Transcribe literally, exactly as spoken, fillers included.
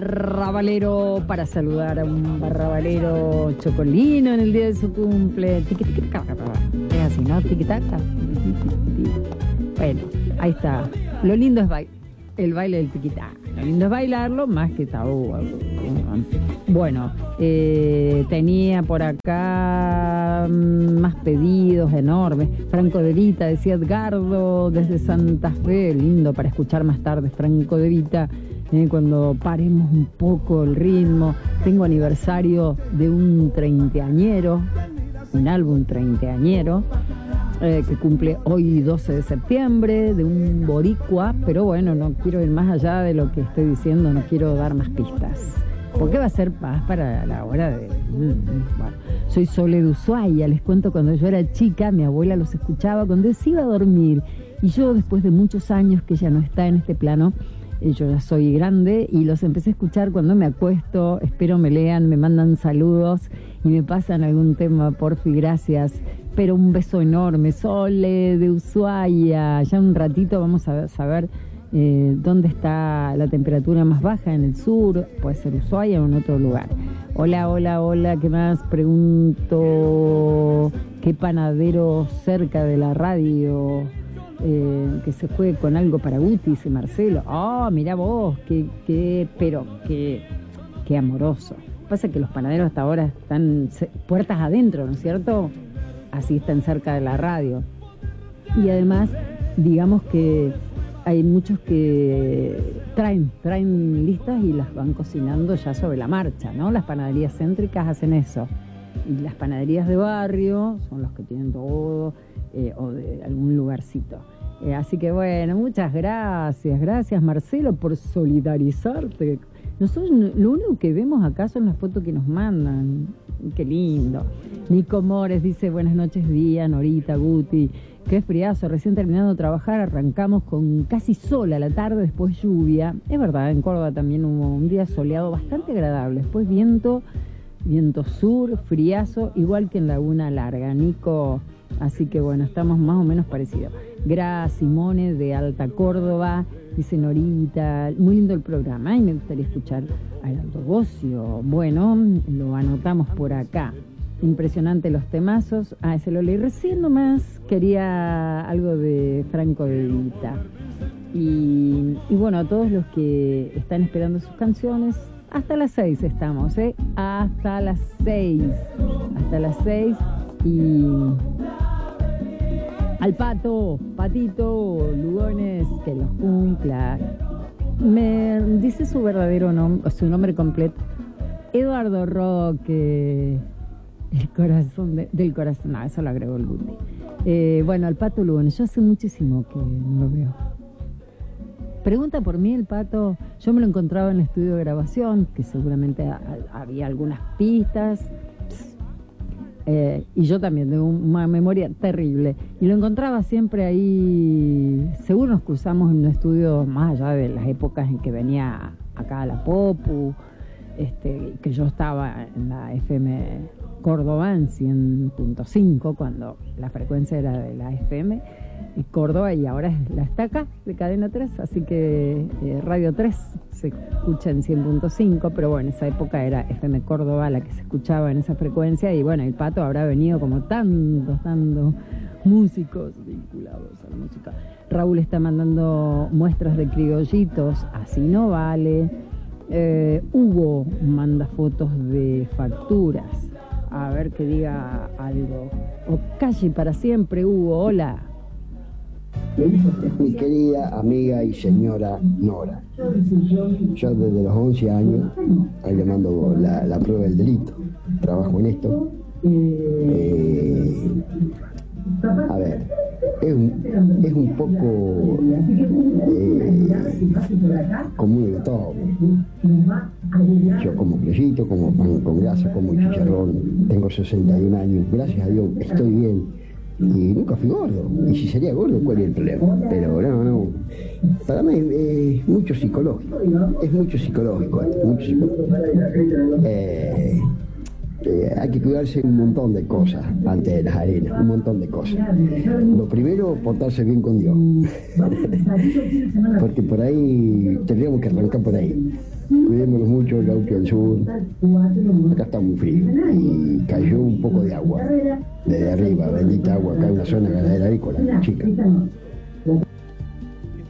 barrabalero para saludar a un barrabalero chocolino en el día de su cumple. Tiqui, tiqui, taca, taca. Es así, ¿no? Tiqui, taca. Bueno, ahí está. Lo lindo es bailar. El baile del tiquitá. Lo lindo es bailarlo más que tabú. Bueno, eh, tenía por acá mmm, más pedidos enormes. Franco de Vita, decía Edgardo, desde Santa Fe. Lindo para escuchar más tarde, Franco de Vita. Eh, cuando paremos un poco el ritmo. Tengo aniversario de un treintañero, un álbum treintañero. Eh, que cumple hoy doce de septiembre, de un boricua, pero bueno, no quiero ir más allá de lo que estoy diciendo, no quiero dar más pistas, porque va a ser más para la hora de... Bueno, soy Sole de Ushuaia, les cuento, cuando yo era chica, mi abuela los escuchaba cuando se iba a dormir, y yo después de muchos años que ella no está en este plano, eh, yo ya soy grande, y los empecé a escuchar cuando me acuesto, espero me lean, me mandan saludos, y me pasan algún tema, porfi, gracias. Pero un beso enorme, Sole de Ushuaia. Ya un ratito vamos a saber eh, dónde está la temperatura más baja en el sur, puede ser Ushuaia o en otro lugar. Hola, hola, hola, ¿qué más? Pregunto, ¿qué panadero cerca de la radio eh, que se juegue con algo para Guti? Dice Marcelo. Oh, mirá vos, qué, qué, pero qué, qué amoroso. Pasa que los panaderos hasta ahora están puertas adentro, ¿no es cierto? Así están cerca de la radio. Y además, digamos que hay muchos que traen, traen listas y las van cocinando ya sobre la marcha, ¿no? Las panaderías céntricas hacen eso. Y las panaderías de barrio son los que tienen todo, eh, o de algún lugarcito. Eh, así que bueno, muchas gracias. Gracias, Marcelo, por solidarizarte. Nosotros lo único que vemos acá son las fotos que nos mandan. Qué lindo. Nico Mores dice, buenas noches, día, Norita, Guti. Qué friazo, recién terminando de trabajar, arrancamos con casi sol a la tarde, después lluvia. Es verdad, en Córdoba también hubo un día soleado bastante agradable. Después viento, viento sur, friazo, igual que en Laguna Larga. Nico, así que bueno, estamos más o menos parecidos. Gra Simone de Alta Córdoba, dice Norita, muy lindo el programa y me gustaría escuchar a Aldo Bocio. Bueno, lo anotamos por acá. Impresionante los temazos. Ah, ese lo leí recién nomás. Quería algo de Franco de Vita. Y, y bueno, a todos los que están esperando sus canciones, hasta las seis estamos, ¿eh? Hasta las seis. Hasta las seis. Y al Pato, Patito, Lugones, que los cumpla. Me dice su verdadero nombre, su nombre completo. Eduardo Roque. El corazón de, del corazón. No, eso lo agregó el Guti. Eh, bueno, al Pato Lugones. Yo hace muchísimo que no lo veo. Pregunta por mí el Pato. Yo me lo encontraba en el estudio de grabación, que seguramente a, a, había algunas pistas. Eh, y yo también tengo una memoria terrible. Y lo encontraba siempre ahí. Seguro nos cruzamos en un estudio más allá de las épocas en que venía acá a la Popu. Este, que yo estaba en la F M Córdoba en cien punto cinco cuando la frecuencia era de la F M y Córdoba, y ahora es la estaca de Cadena tres, así que eh, Radio tres se escucha en cien punto cinco, pero bueno, en esa época era F M Córdoba la que se escuchaba en esa frecuencia, y bueno, el Pato habrá venido como tantos, tantos músicos vinculados a la música. Raúl está mandando muestras de criollitos, así no vale. Eh, Hugo manda fotos de facturas. A ver que diga algo. O calle para siempre, Hugo, hola. Mi querida amiga y señora Nora, yo desde los once años, ahí le mando la, la prueba del delito, trabajo en esto. Eh, a ver, es un, es un poco eh, común de todo. Yo como creyito, como pan con grasa, como chicharrón, tengo sesenta y un años, gracias a Dios estoy bien y nunca fui gordo. Y si sería gordo, ¿cuál es el problema? Pero no, no. Para mí es mucho psicológico, es mucho psicológico, mucho psicológico. Eh, Eh, hay que cuidarse un montón de cosas antes de las arenas, un montón de cosas. Lo primero, portarse bien con Dios, porque por ahí tendríamos que arrancar por ahí. cuidémonos mucho, el Gaucho del Sur. Acá está muy frío y cayó un poco de agua desde arriba, bendita agua, acá en una zona ganadera agrícola, chica.